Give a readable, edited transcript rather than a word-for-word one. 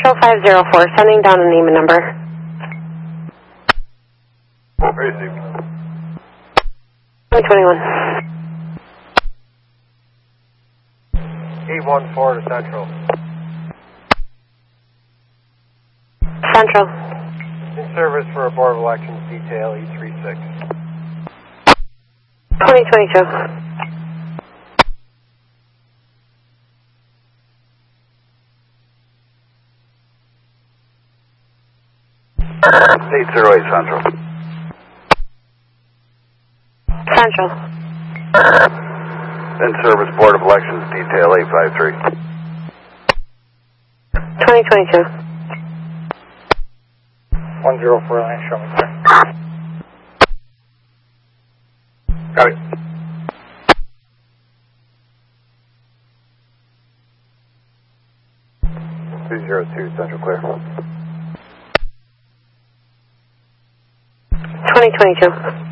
Central 504, sending down a name and number. Received. 2021. 814 to Central. Central. In service for a Board of Elections detail E36. 2022. State 08 Central. Central. In service Board of Elections detail 853. 2022. 104 show me clear. Got it. 202 Central clear. 2022.